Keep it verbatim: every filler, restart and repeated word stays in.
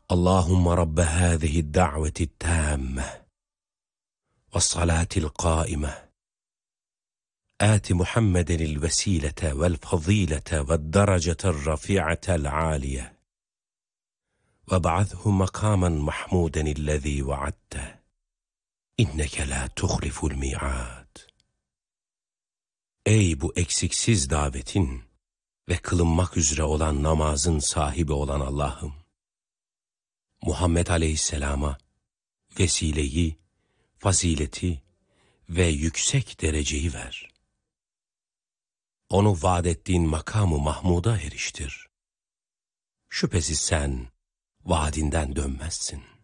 اللهم رب هذه الدعوة التامة والصلاة القائمة آت محمدا الوسيلة والفضيلة والدرجة الرفيعة العالية وابعثه مقاما محمودا الذي وعدته إنك لا تخلف الميعاد. Ey bu eksiksiz davetin ve kılınmak üzere olan namazın sahibi olan Allah'ım, Muhammed Aleyhisselam'a vesileyi, fazileti ve yüksek dereceyi ver. Onu vaad ettiğin makamı Mahmud'a eriştir. Şüphesiz sen vaadinden dönmezsin.